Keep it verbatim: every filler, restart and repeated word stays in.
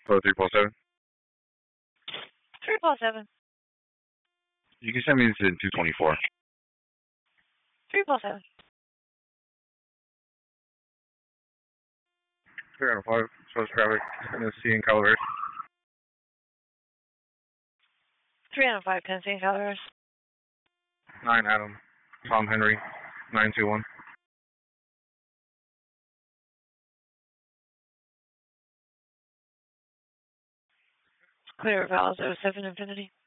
for three four seven. three four seven. You can send me this in two twenty-four. three four seven. three oh five, source traffic, in the C in Calaveras. three oh five, Tennessee, Calaveras. nine Adam, Tom Henry, nine two one. Clear Vowels oh seven Infinity.